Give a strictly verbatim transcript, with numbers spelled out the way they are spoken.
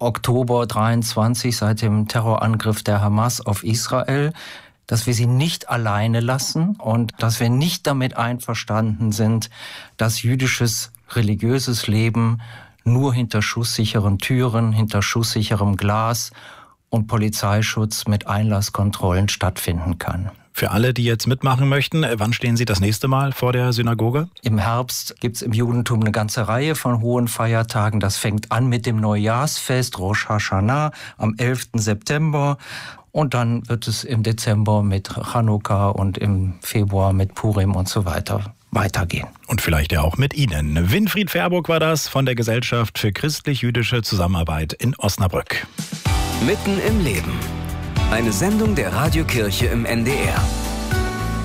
Oktober dreiundzwanzig, seit dem Terrorangriff der Hamas auf Israel, dass wir sie nicht alleine lassen und dass wir nicht damit einverstanden sind, dass jüdisches religiöses Leben nur hinter schusssicheren Türen, hinter schusssicherem Glas und Polizeischutz mit Einlasskontrollen stattfinden kann. Für alle, die jetzt mitmachen möchten, wann stehen Sie das nächste Mal vor der Synagoge? Im Herbst gibt's im Judentum eine ganze Reihe von hohen Feiertagen. Das fängt an mit dem Neujahrsfest Rosh Hashanah am elften September. Und dann wird es im Dezember mit Chanukka und im Februar mit Purim und so weiter weitergehen. Und vielleicht ja auch mit Ihnen. Winfried Verburg war das von der Gesellschaft für christlich-jüdische Zusammenarbeit in Osnabrück. Mitten im Leben. Eine Sendung der Radiokirche im N D R.